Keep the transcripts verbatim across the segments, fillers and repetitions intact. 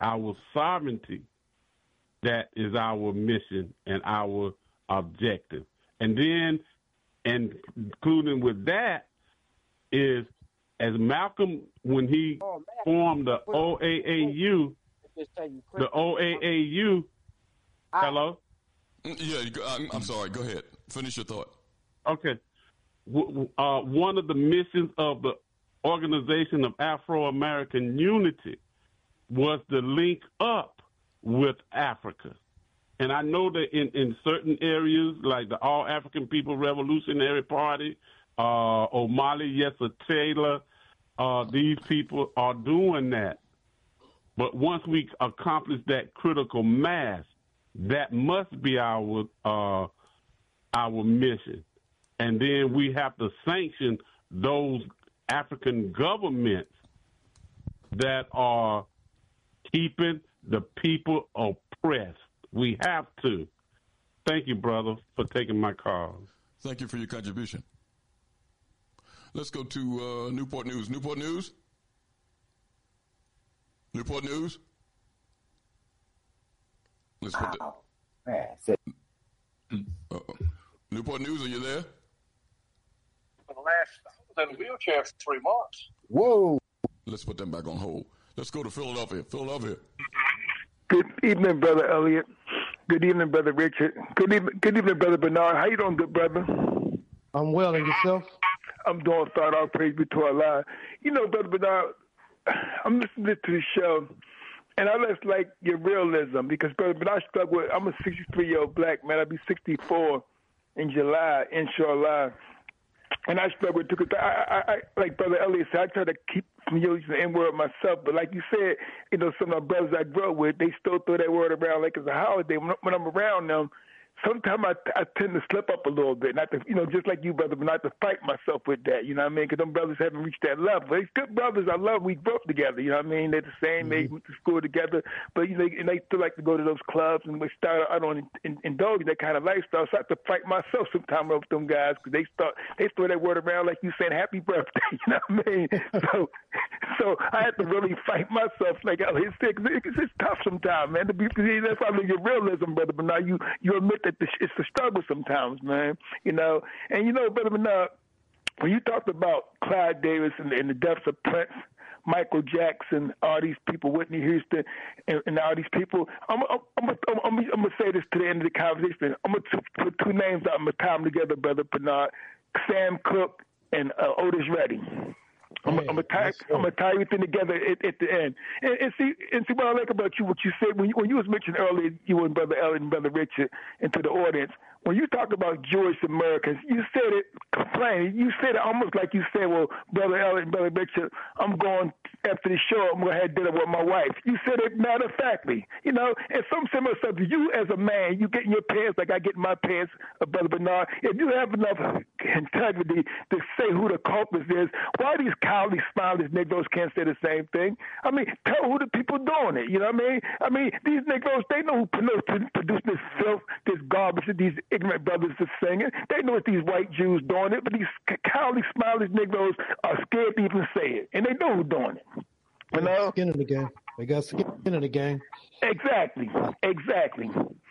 our sovereignty. That is our mission and our objective. And then, and including with that, is as Malcolm, when he oh, formed the O A A U, the O A A U, I, hello? Yeah, I'm, I'm sorry. Go ahead. Finish your thought. Okay. Uh, one of the missions of the Organization of Afro-American Unity was to link up with Africa. And I know that in, in certain areas, like the All African People Revolutionary Party, uh, Omali Yesa Taylor, uh, these people are doing that. But once we accomplish that critical mass, that must be our uh, our mission. And then we have to sanction those African governments that are keeping the people oppressed. We have to. Thank you, brother, for taking my call. Thank you for your contribution. Let's go to uh, Newport News. Newport News? Newport News? Let's put oh, man. Uh-oh. Newport News, are you there? For the last, I was in a wheelchair for three months. Whoa. Let's put them back on hold. Let's go to Philadelphia. Philadelphia. Good evening, Brother Elliott. Good evening, Brother Richard. Good evening, good evening, Brother Bernard. How you doing, good brother? I'm well, and yourself? I'm doing fine. All praise be to Allah. You know, Brother Bernard, I'm listening to the show, and I just like your realism because, Brother Bernard, I struggle with, I'm a sixty-three-year-old black man. I'll be sixty-four in July, inshallah. And I struggle with it. I, I, I, like Brother Elliott said, I try to keep from using the N-word myself. But like you said, you know, some of my brothers I grew up with, they still throw that word around like it's a holiday. When, when I'm around them, sometimes I, I tend to slip up a little bit. Not to, you know, just like you, brother, but not to fight myself with that. You know what I mean? Because them brothers haven't reached that level. They're good brothers. I love. We grew up together. You know what I mean? They're the same. Mm-hmm. They went to school together. But you know, and they still like to go to those clubs and we start. I don't in, indulge in that kind of lifestyle. So I have to fight myself sometimes with them guys because they start. They throw that word around like you saying happy birthday. You know what I mean? so, so I have to really fight myself. Like oh, it's, it's, it's tough sometimes, man. To be, that's why I mean, your realism, brother. But now you you admit that the, it's a struggle sometimes, man. You know, and you know, brother Bernard, when you talked about Clive Davis and, and the deaths of Prince, Michael Jackson, all these people, Whitney Houston, and, and all these people, I'm, I'm, I'm, I'm, I'm, I'm going to say this to the end of the conversation. I'm going to put two names out. I'm going to tie them together, brother Bernard. Sam Cooke and uh, Otis Redding. I'm, hey, I'm gonna tie. I'm gonna tie everything together at, at the end. And, and see, and see what I like about you. What you said when you, when you was mentioning earlier, you and Brother Elliott and Brother Richard, and to the audience. When you talk about Jewish Americans, you said it complaining. You said it almost like you said, well, Brother Elliott and Brother Richard, I'm going after the show, I'm going to have dinner with my wife. You said it matter-of-factly, you know, and some similar stuff. You as a man, you get in your pants like I get in my pants, uh, Brother Bernard. If you have enough integrity to say who the culprit is, why these cowardly, spineless Negroes can't say the same thing? I mean, tell who the people doing it, you know what I mean? I mean, these Negroes, they know who produced this filth, this garbage, these ignorant brothers are singing. They know it's these white Jews doing it, but these cowardly, smiley Negroes are scared to even say it, and they know who's doing it. You they know? got skin in the game. They got skin in the game. Exactly, exactly.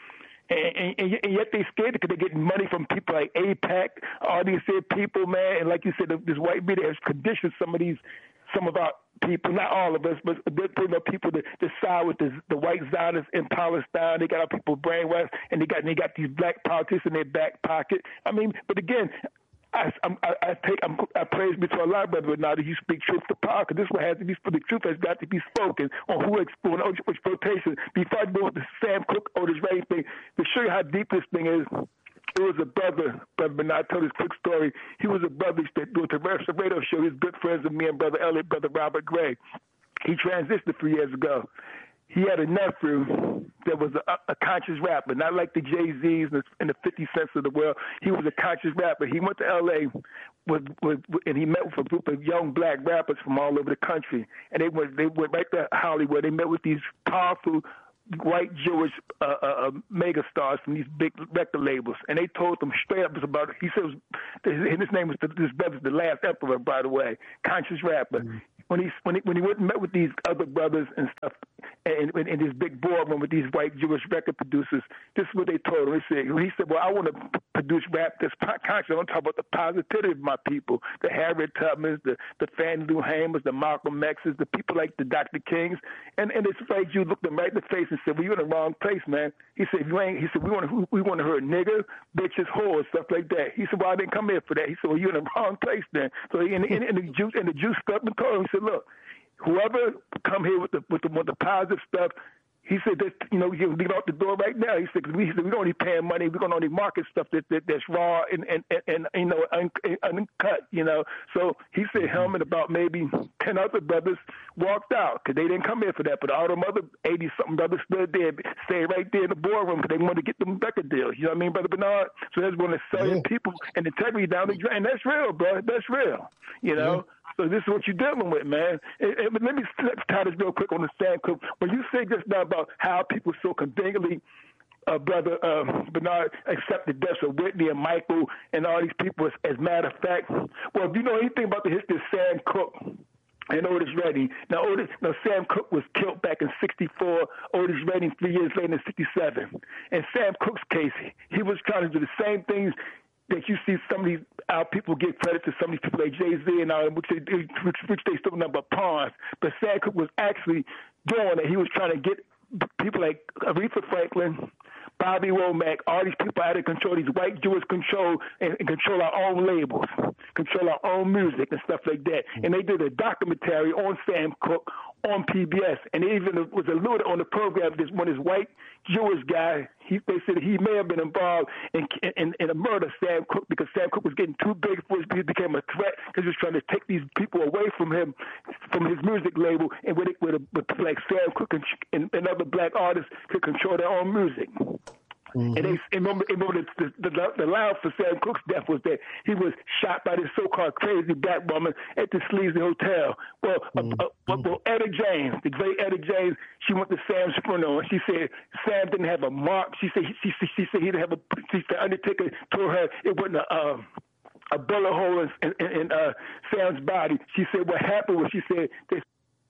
And, and, and yet they scared because they're getting money from people like AIPAC, all these people, man. And like you said, this white media has conditioned some of these, some of our people, not all of us, but they're putting up people to, to side with the, the white Zionists in Palestine. They got our people brainwashed, and they got and they got these black politics in their back pocket. I mean, but again, I, I, I take I'm, I praise me to Allah, brother, but now that you speak truth to power, because this one has to be the truth has got to be spoken on who exploitation, on exploitation. Before I go with the Sam Cooke or this race thing, to show you how deep this thing is. It was a brother, Brother Bernard, I tell this quick story. He was a brother that do a radio show. He's good friends with me and Brother Elliott, Brother Robert Gray. He transitioned a few years ago. He had a nephew that was a, a conscious rapper, not like the Jay-Z's and the, and the fifty cents of the world. He was a conscious rapper. He went to L A with, with, and he met with a group of young black rappers from all over the country. And they went, they went right to Hollywood. They met with these powerful white Jewish uh, uh, mega stars from these big record labels, and they told them straight up about. He says, and his name was this brother's the last emperor, by the way, conscious rapper. Mm-hmm. when he when he when he went and met with these other brothers and stuff, and in this big boardroom with these white Jewish record producers, this is what they told him. He said, he said, well, I want to produce rap that's conscious. I want to talk about the positivity of my people, the Harriet Tubmans, the the Fannie Lou Hamers, the Malcolm X's, the people like the Doctor Kings, and and this white Jew looked him right in the face and said, well, you're in the wrong place, man. He said, you ain't. He said, we want to we want to hear nigger, bitches, whores, stuff like that. He said, well, I didn't come here for that. He said, well, you're in the wrong place then. So he, and, and, and the Jew and the Jew stuck and told him, he said, look, whoever come here with the with the, with the positive stuff, he said that, you know, you can leave out the door right now. He said, cause we, he said, we don't need paying money. We're going to only market stuff that, that that's raw and, and, and, and you know, un, uncut, you know. So he said him and about maybe ten other brothers walked out because they didn't come here for that. But all them other eighty-something brothers stood there, stayed right there in the boardroom because they wanted to get them record deals. You know what I mean, Brother Bernard? So that's going to sell yeah. your people and integrity down the drain. And that's real, bro. That's real, you know. Yeah. So this is what you're dealing with, man. And, and, but let me tie this real quick on the stand, because when you say just now about how people so conveniently, uh, Brother uh, Bernard, accept the deaths of Whitney and Michael and all these people as, as matter of fact, well, if you know anything about the history of Sam Cooke and Otis Redding, now, Otis, now Sam Cooke was killed back in sixty-four, Otis Redding three years later in sixty-seven. In Sam Cooke's case, he was trying to do the same things that you see some of these our people give credit to some of these people like Jay-Z and all, which they, which, which they still number pawns. But Sam Cooke was actually doing it. He was trying to get people like Aretha Franklin, Bobby Womack, all these people out of control, these white Jewish control, and, and control our own labels, control our own music and stuff like that. And they did a documentary on Sam Cooke on P B S, and it even was alluded on the program this when this white Jewish guy, he, they said he may have been involved in, in, in a murder of Sam Cooke because Sam Cooke was getting too big for his, he became a threat because he was trying to take these people away from him, from his music label, and with, it, with, a, with like Sam Cooke and, and, and other black artists could control their own music. Mm-hmm. And they and remember, remember the, the, the, the line for Sam Cooke's death was that he was shot by this so-called crazy black woman at the Sleazy Hotel. Well, mm-hmm. uh, uh, well, Etta James, the great Etta James, she went to Sam's funeral and she said Sam didn't have a mark. She said she, she, she said he didn't have a. She said Undertaker told her it wasn't a. Um, a bullet hole in, in, in uh, Sam's body. She said what happened was she said they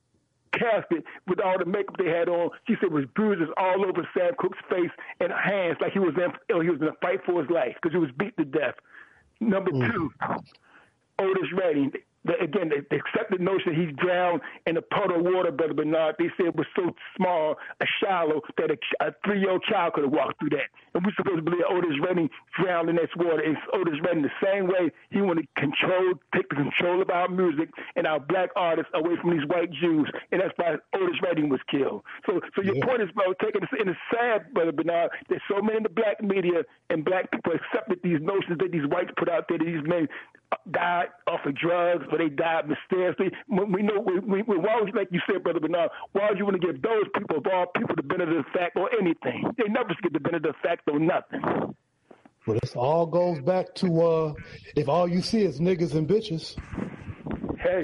casket with all the makeup they had on. She said it was bruises all over Sam Cooke's face and hands, like he was in he was in a fight for his life because he was beat to death. Number mm. two, Otis Redding. The, again, they, they accept the notion he's drowned in a puddle of water, Brother Bernard. They said it was so small, a shallow, that a, a three-year-old child could have walked through that. And we're supposed to believe Otis Redding drowned in that water. And Otis Redding, the same way he wanted to control, take the control of our music and our black artists away from these white Jews. And that's why Otis Redding was killed. So so your yeah. point is about taking this, and it's sad, Brother Bernard, that so many in the black media and black people accepted these notions that these whites put out there, that these men died off of drugs, or they died mysteriously. We know, we, we, why would you, like you said, Brother Bernard, why would you want to give those people, of all people, the benefit of the fact or anything? They never get the benefit of the fact or nothing. Well, this all goes back to uh, if all you see is niggas and bitches. Hey,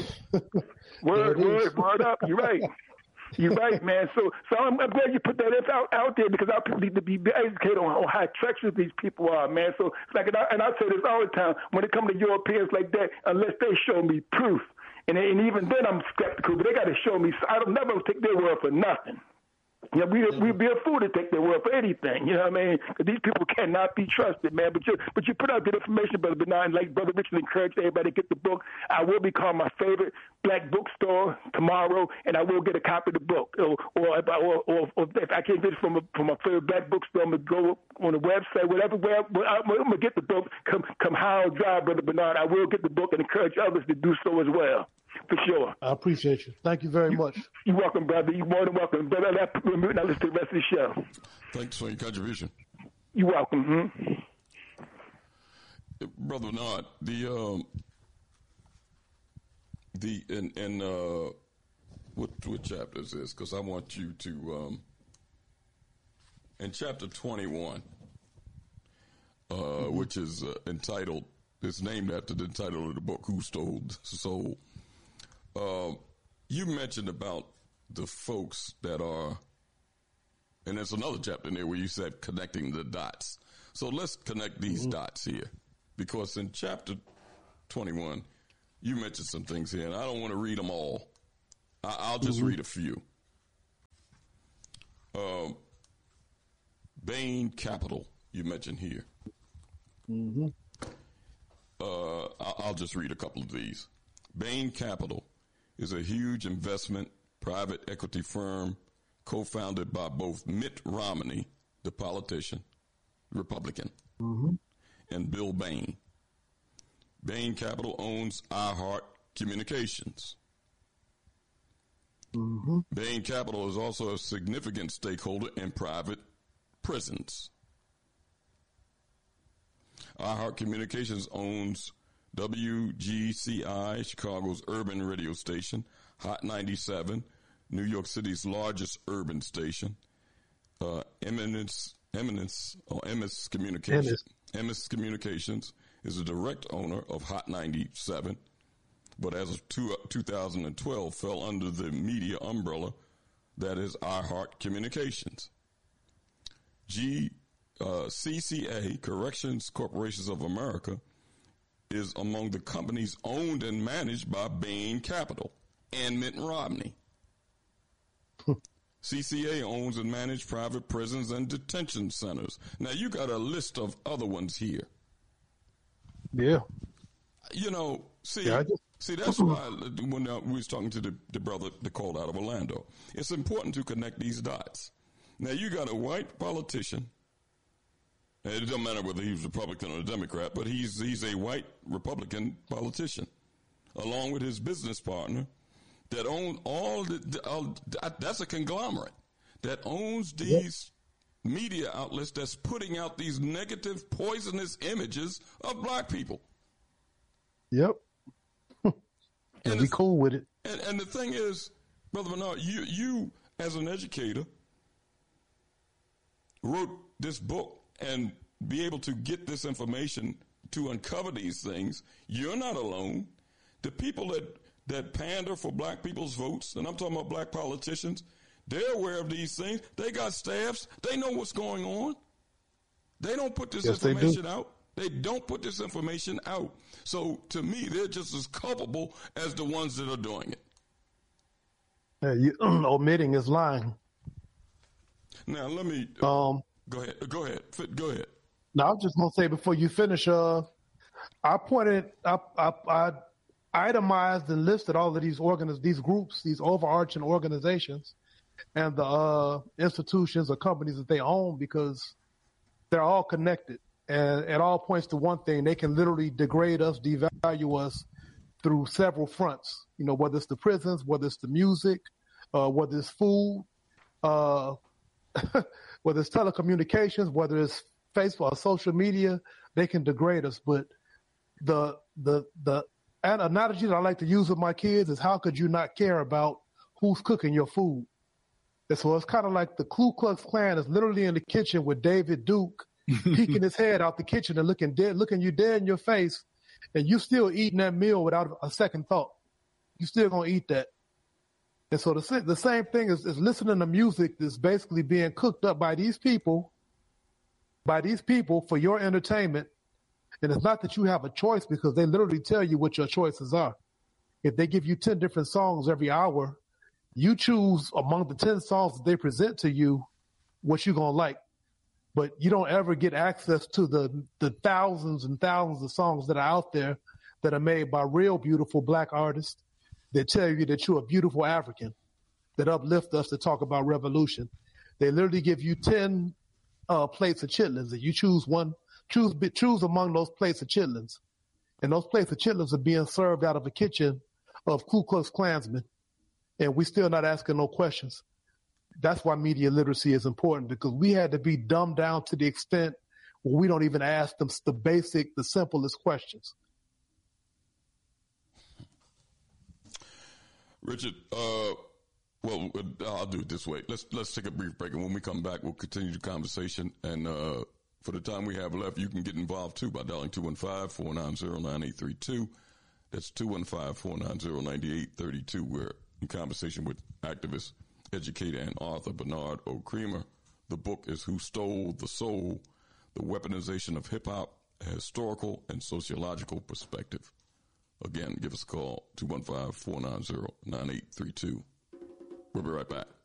word, word, word up. You're right. You're right, man. So, so I'm, I'm glad you put that out, out there because our people need to be educated on, on how treacherous these people are, man. So, it's like, and I, and I say this all the time when it comes to Europeans like that, unless they show me proof, and, and even then I'm skeptical, but they got to show me. I don't never take their word for nothing. You know, we we'd be a fool to take their word for anything. You know what I mean? Because these people cannot be trusted, man. But you but you put out good information, Brother Bernard, like Brother Richard encouraged everybody to get the book. I will be calling my favorite black bookstore tomorrow, and I will get a copy of the book. Or or, or, or, or if I can't get it from a, from my favorite black bookstore, I'm gonna go on the website, whatever. Where I'm gonna get the book. Come come high or dry, Brother Bernard. I will get the book and encourage others to do so as well. For sure. I appreciate you. Thank you very you, much. You're welcome, brother. You're more than welcome. Brother, now listen to the rest of the show. Thanks for your contribution. You're welcome. Hmm? Brother Bernard, the, um, the, and, and, uh, what, what chapter is this? Because I want you to, um, in chapter twenty-one, uh, mm-hmm. which is uh, entitled, it's named after the title of the book, Who Stole the Soul. Uh, you mentioned about the folks that are, and there's another chapter in there where you said connecting the dots. So let's connect these mm-hmm. dots here, because in chapter twenty-one, you mentioned some things here, and I don't want to read them all, I, I'll just Mm-hmm. read a few. Uh, Bain Capital, you mentioned here. Mm-hmm. Uh, I'll, I'll just read a couple of these. Bain Capital is a huge investment private equity firm co-founded by both Mitt Romney, the politician, Republican, Mm-hmm. and Bill Bain. Bain Capital owns iHeart Communications. Mm-hmm. Bain Capital is also a significant stakeholder in private prisons. iHeart Communications owns W G C I, Chicago's urban radio station, Hot ninety-seven, New York City's largest urban station, uh, Eminence, Eminence, or Emis Communications. Emis Communications is a direct owner of Hot ninety-seven, but as of two, uh, two thousand twelve fell under the media umbrella that is iHeart Communications. G, uh, C C A, Corrections Corporations of America, is among the companies owned and managed by Bain Capital and Mitt Romney. C C A owns and manages private prisons and detention centers. Now, you got a list of other ones here. Yeah. You know, see, Yeah, I just- see, that's why when uh, we was talking to the, the brother that called out of Orlando, it's important to connect these dots. Now, you got a white politician. And it doesn't matter whether he's Republican or a Democrat, but he's he's a white Republican politician, along with his business partner, that own all the, the all, that's a conglomerate that owns these yep. media outlets that's putting out these negative, poisonous images of black people. Yep. and and we the, cool with it. And, and the thing is, Brother Bernard, you you as an educator wrote this book and be able to get this information to uncover these things. You're not alone. The people that that pander for black people's votes, and I'm talking about black politicians, they're aware of these things. They got staffs. They know what's going on. They don't put this yes, information they out. They don't put this information out. So to me, they're just as culpable as the ones that are doing it. Yeah, you, omitting is lying. Now, let me uh, Um, go ahead. Go ahead. Go ahead. Now, I was just gonna say before you finish, uh, I pointed, I, I, I itemized and listed all of these organiz- these groups, these overarching organizations, and the uh, institutions or companies that they own, because they're all connected, and it all points to one thing: they can literally degrade us, devalue us through several fronts. You know, whether it's the prisons, whether it's the music, uh, whether it's food, uh, whether it's telecommunications, whether it's Facebook or social media, they can degrade us. But the the the analogy that I like to use with my kids is, how could you not care about who's cooking your food? And so it's kind of like the Ku Klux Klan is literally in the kitchen with David Duke peeking his head out the kitchen and looking dead, looking you dead in your face, and you still eating that meal without a second thought. You still gonna eat that. And so the the same thing is, is listening to music that's basically being cooked up by these people. by these people for your entertainment. And it's not that you have a choice, because they literally tell you what your choices are. If they give you ten different songs every hour, you choose among the ten songs that they present to you what you're going to like. But you don't ever get access to the, the thousands and thousands of songs that are out there that are made by real beautiful black artists that tell you that you're a beautiful African, that uplift us to talk about revolution. They literally give you ten Uh, plates of chitlins, and you choose one, choose choose among those plates of chitlins, and those plates of chitlins are being served out of a kitchen of Ku Klux Klansmen, and we still not asking no questions. That's why media literacy is important, because we had to be dumbed down to the extent where we don't even ask them the basic, the simplest questions. Richard, uh, well, I'll do it this way. Let's let's take a brief break, and when we come back, we'll continue the conversation. And uh, for the time we have left, you can get involved too by dialing two one five, four nine zero, nine eight three two. That's two one five, four nine zero, nine eight three two. We're in conversation with activist, educator, and author Bernard O. Creamer. The book is Who Stole the Soul? The Weaponization of Hip Hop, a Historical and Sociological Perspective. Again, give us a call, two one five, four nine zero, nine eight three two. We'll be right back.